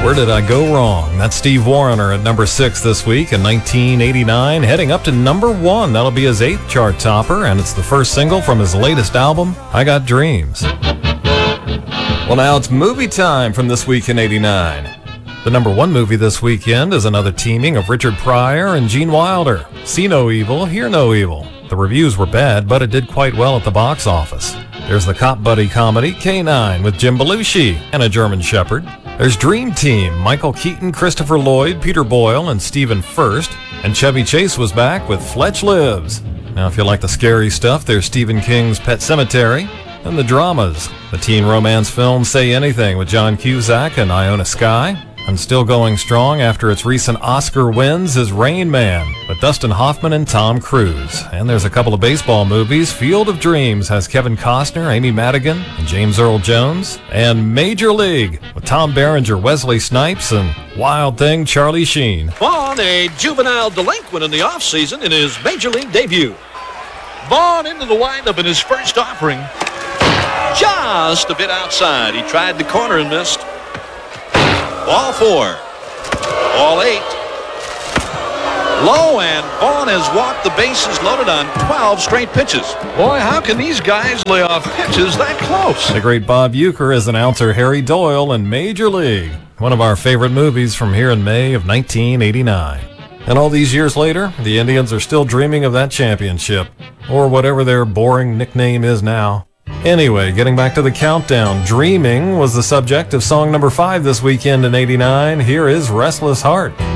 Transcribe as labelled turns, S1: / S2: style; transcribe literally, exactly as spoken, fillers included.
S1: Where Did I Go Wrong? That's Steve Wariner at number six this week in nineteen eighty-nine, heading up to number one. That'll be his eighth chart topper, and it's the first single from his latest album, I Got Dreams. Well, now it's movie time from this week in eighty-nine. The number one movie this weekend is another teaming of Richard Pryor and Gene Wilder. See no evil, hear no evil. The reviews were bad, but it did quite well at the box office. There's the cop buddy comedy K nine with Jim Belushi and a German Shepherd. There's Dream Team, Michael Keaton, Christopher Lloyd, Peter Boyle, and Stephen Furst. And Chevy Chase was back with Fletch Lives. Now, if you like the scary stuff, there's Stephen King's Pet Sematary. And the dramas, the teen romance film Say Anything with John Cusack and Iona Skye. And still going strong after its recent Oscar wins is Rain Man with Dustin Hoffman and Tom Cruise. And there's a couple of baseball movies. Field of Dreams has Kevin Costner, Amy Madigan, and James Earl Jones. And Major League with Tom Berenger, Wesley Snipes, and Wild Thing Charlie Sheen.
S2: Vaughn, a juvenile delinquent in the offseason in his Major League debut. Vaughn into the windup in his first offering. Just a bit outside. He tried the corner and missed. Ball four. Ball eight. Low, and Vaughn has walked the bases loaded on twelve straight pitches. Boy, how can these guys lay off pitches that close?
S1: The great Bob Uecker is announcer Harry Doyle in Major League, one of our favorite movies from here in May of nineteen eighty-nine. And all these years later, the Indians are still dreaming of that championship, or whatever their boring nickname is now. Anyway, getting back to the countdown, Dreaming was the subject of song number five this weekend in eighty-nine. Here is Restless Heart.